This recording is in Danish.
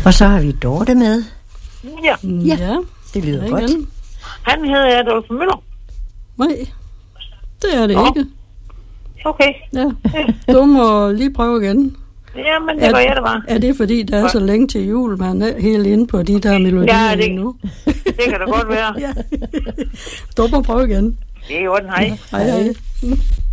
Og så har vi Dorte med. Ja. Ja, Det lyder godt. igen. Han hedder Adolf Møller. Nej, det er det ikke. Okay. Ja. Du må lige prøve igen. Jamen, det gør jeg da bare. Er det fordi, der er så længe til jul, man er helt inde på de der melodier Ja, nu? det kan da godt være. Ja. Du må prøve igen. Det er jo den, hej. Hej, hej.